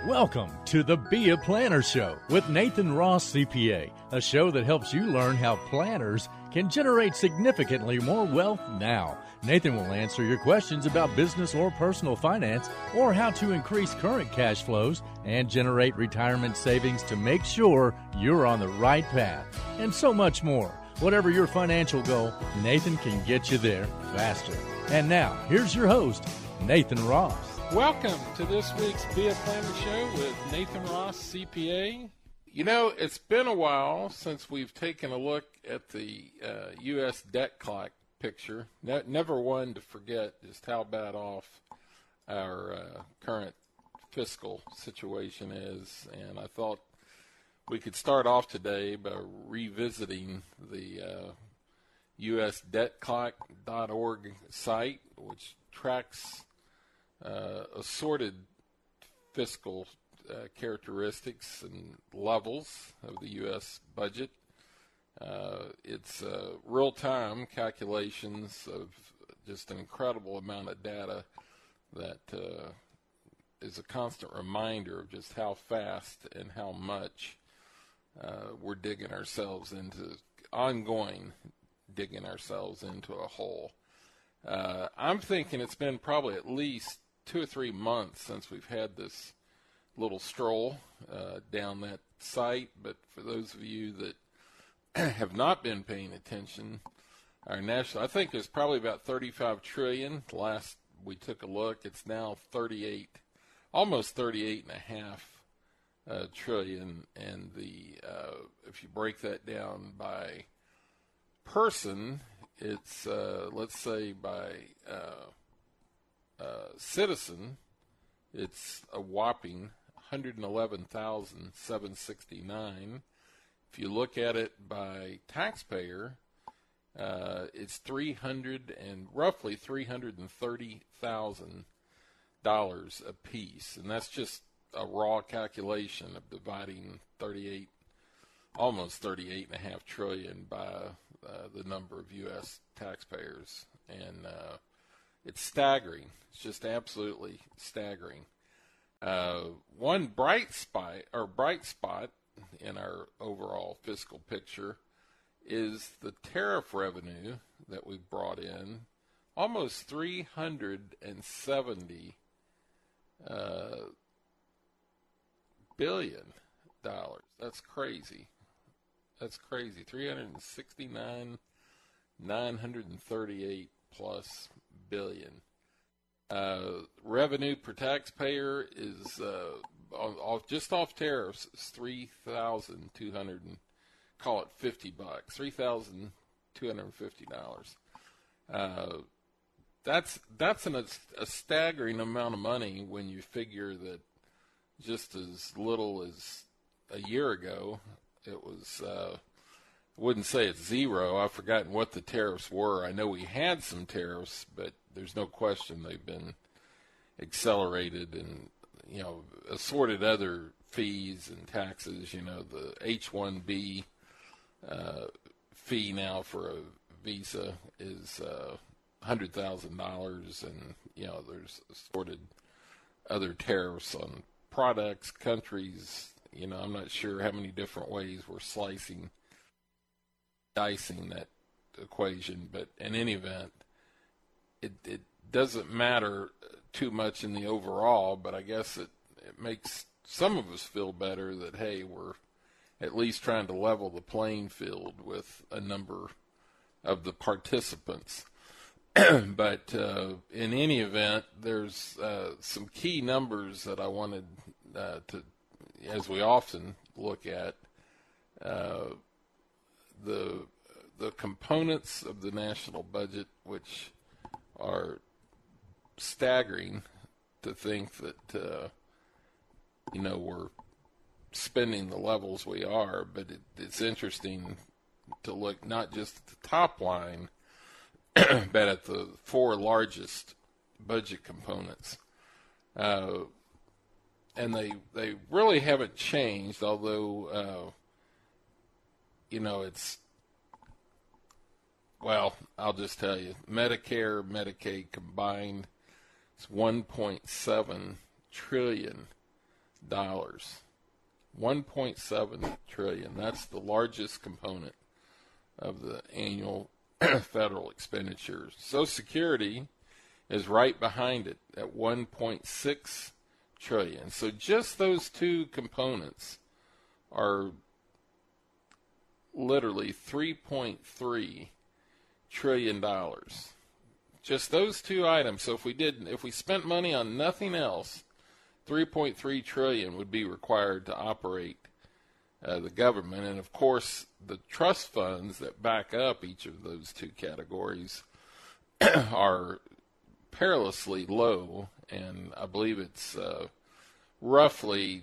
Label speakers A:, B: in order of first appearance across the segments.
A: Welcome to the Be a Planner Show with Nathan Ross, CPA, a show that helps you learn how planners can generate significantly more wealth now. Nathan will answer your questions about business or personal finance, or how to increase current cash flows and generate retirement savings to make sure you're on the right path, and so much more. Whatever your financial goal, Nathan can get you there faster. And now, here's your host, Nathan Ross.
B: Welcome to this week's Be a Planner Show with Nathan Ross, CPA. You know, it's been a while since we've taken a look at the U.S. debt clock picture. Never one to forget just how bad off our current fiscal situation is. And I thought we could start off today by revisiting the usdebtclock.org site, which tracks assorted fiscal characteristics and levels of the U.S. budget. It's real-time calculations of just an incredible amount of data that is a constant reminder of just how fast and how much we're digging ourselves into a hole. I'm thinking it's been probably at least 2 or 3 months since we've had this little stroll down that site. But for those of you that have not been paying attention, our national, I think it's probably about 35 trillion. Last we took a look, it's now 38, almost 38 and a half trillion. And the if you break that down by person, it's let's say by citizen, it's a whopping 111,769. If you look at it by taxpayer, it's roughly $330,000 a piece, and that's just a raw calculation of dividing almost 38.5 trillion by the number of U.S. taxpayers, and it's staggering. It's just absolutely staggering. One bright spot in our overall fiscal picture is the tariff revenue that we've brought in, almost $370 billion. That's crazy. 369,938 plus billion. Revenue per taxpayer is just off tariffs is $3,200, call it $50, $3,250. That's a staggering amount of money when you figure that just as little as a year ago, it was, I wouldn't say it's zero. I've forgotten what the tariffs were. I know we had some tariffs, but there's no question they've been accelerated, and, assorted other fees and taxes. The H-1B fee now for a visa is $100,000, and, there's assorted other tariffs on products, countries. I'm not sure how many different ways we're dicing that equation, but in any event, it doesn't matter too much in the overall, but I guess it makes some of us feel better that, hey, we're at least trying to level the playing field with a number of the participants. But in any event, there's some key numbers that I wanted to, as we often look at, the components of the national budget, which are staggering to think that we're spending the levels we are, but it's interesting to look not just at the top line, but at the 4 largest budget components. And they really haven't changed, although, it's, well, I'll just tell you, Medicare, Medicaid combined, it's $1.7 trillion 1.7 trillion. That's the largest component of the annual federal expenditures. Social Security is right behind it at 1.6 trillion. So just those two components are literally $3.3 trillion. Just those two items. So if we spent money on nothing else, 3.3 trillion would be required to operate the government. And of course, the trust funds that back up each of those two categories are perilously low, and I believe it's roughly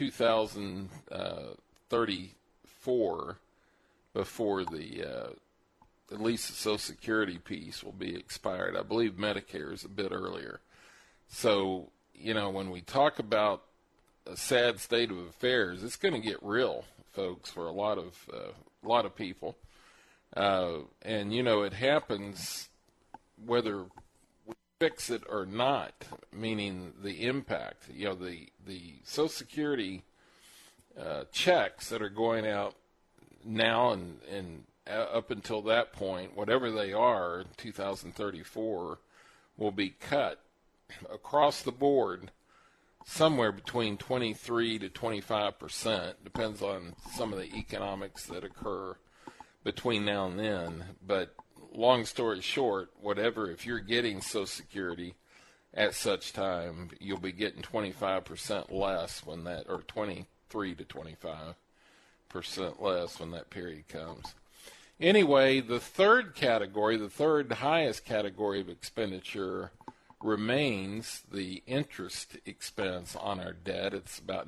B: 2034 before at least the Social Security piece will be expired. I believe Medicare is a bit earlier. So, when we talk about a sad state of affairs, it's going to get real, folks, for a lot of people. And it happens whether we fix it or not, meaning the impact. The Social Security checks that are going out now and up until that point, whatever they are, in 2034, will be cut across the board somewhere between 23 to 25%. Depends on some of the economics that occur between now and then. But long story short, if you're getting Social Security at such time, you'll be getting 25% less or 23 to 25% less when that period comes. Anyway, the third highest category of expenditure remains the interest expense on our debt. It's about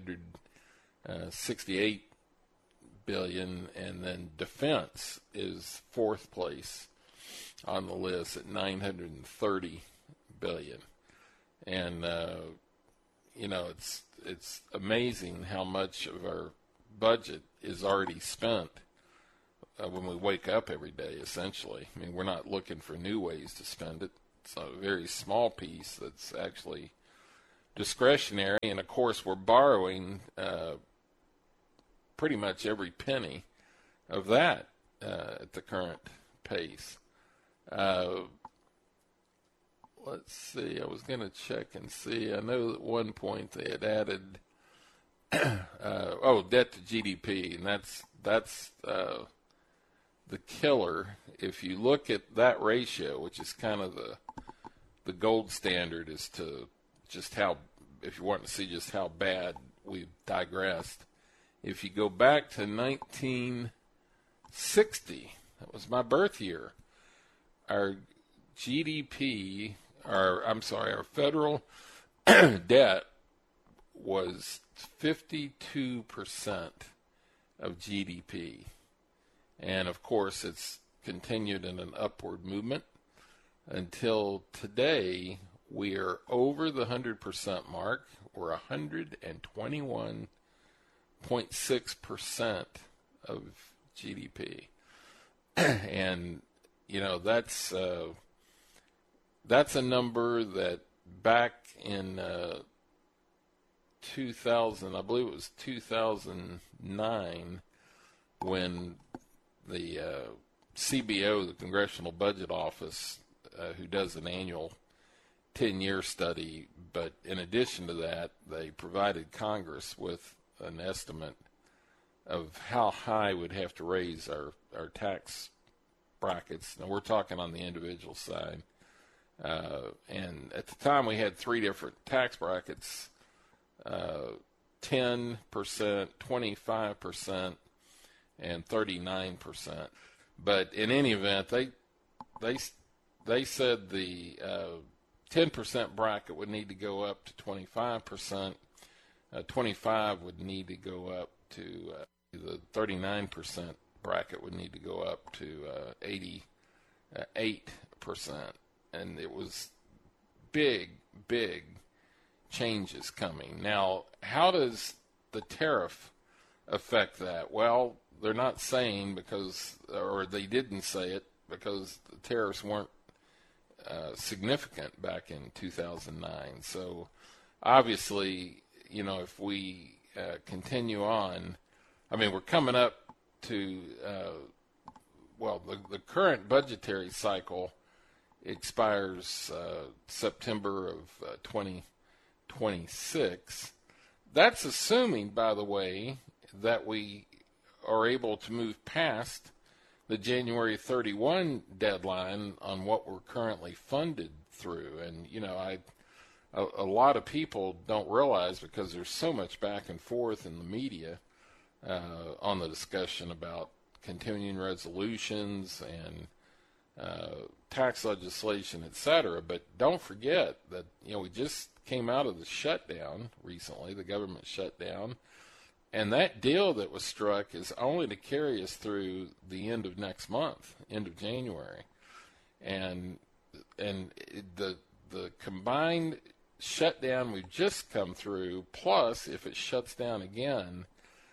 B: $968 billion, and then defense is fourth place on the list at $930 billion. And it's amazing how much of our budget is already spent when we wake up every day, essentially. I mean, we're not looking for new ways to spend it. It's a very small piece that's actually discretionary, and of course we're borrowing pretty much every penny of that at the current pace. Let's see, I was going to check and see. I know at one point they had added debt to GDP, and that's the killer. If you look at that ratio, which is kind of the gold standard as to just how, if you want to see just how bad we've digressed, if you go back to 1960, that was my birth year, our GDP, our federal debt was 52% of GDP. And of course, it's continued in an upward movement until today. We are over the 100% mark. We're 121.6% of GDP. And, that's a number that back in 2000, I believe it was 2009, when the CBO, the Congressional Budget Office, who does an annual 10-year study, but in addition to that, they provided Congress with an estimate of how high we'd have to raise our tax brackets. Now, we're talking on the individual side. And at the time, we had three different tax brackets, 10%, 25%, and 39%. But in any event, they said the 10% bracket would need to go up to 25%. 25 would need to go up to the 39% bracket would need to go up to 88%. And it was big changes coming. Now, how does the tariff affect that? Well, they're not saying or they didn't say it because the tariffs weren't significant back in 2009. So obviously, if we continue on, I mean, we're coming up to, the current budgetary cycle expires September of 2026. That's assuming, by the way, that we are able to move past the January 31 deadline on what we're currently funded through. And, a lot of people don't realize, because there's so much back and forth in the media on the discussion about continuing resolutions and tax legislation, et cetera. But don't forget that, we just came out of the shutdown recently, the government shutdown, and that deal that was struck is only to carry us through the end of next month, end of January. And the combined shutdown we've just come through, plus if it shuts down again,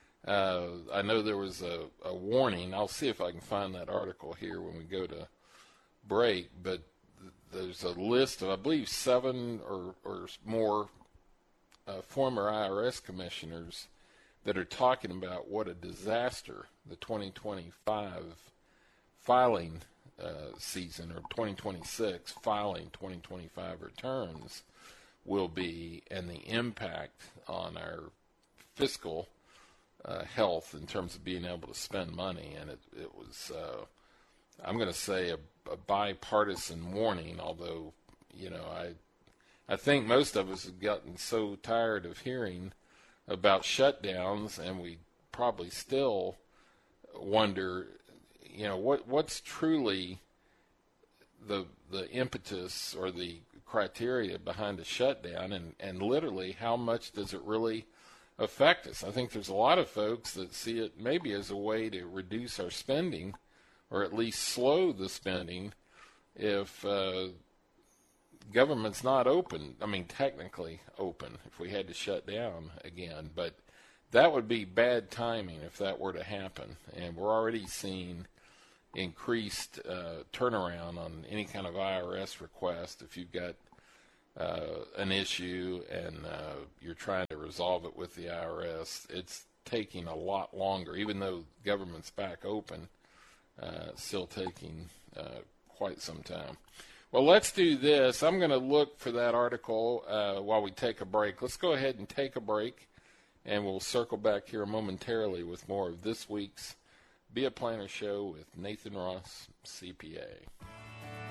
B: I know there was a warning. I'll see if I can find that article here when we go to break, but there's a list of, I believe, 7 or more former IRS commissioners that are talking about what a disaster the 2025 filing season, or 2026 filing 2025 returns will be, and the impact on our fiscal health in terms of being able to spend money. And it was, I'm going to say, a bipartisan warning, although, I think most of us have gotten so tired of hearing about shutdowns, and we probably still wonder, what's truly the impetus or the criteria behind a shutdown, and literally how much does it really affect us. I think there's a lot of folks that see it maybe as a way to reduce our spending, or at least slow the spending, if government's not open. I mean, technically open, if we had to shut down again. But that would be bad timing if that were to happen. And we're already seeing increased turnaround on any kind of IRS request. If you've got an issue and you're trying to resolve it with the IRS, it's taking a lot longer, even though government's back open. Still taking quite some time. Well, let's do this. I'm going to look for that article while we take a break. Let's go ahead and take a break, and we'll circle back here momentarily with more of this week's Be a Planner Show with Nathan Ross, CPA.